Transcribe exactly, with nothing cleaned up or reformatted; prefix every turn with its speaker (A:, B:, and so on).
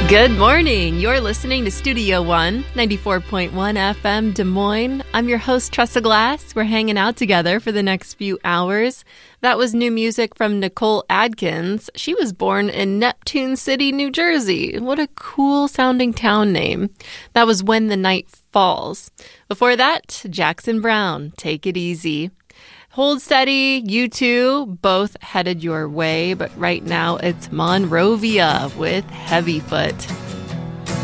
A: Good morning. You're listening to Studio One, ninety-four point one F M Des Moines. I'm your host, Tressa Glass. We're hanging out together for the next few hours. That was new music from Nicole Adkins. She was born in Neptune City, New Jersey. What a cool sounding town name. That was When the Night Falls. Before that, Jackson Browne, Take It Easy. Hold Steady, you two, both headed your way, but right now it's Monrovia with Heavy Foot.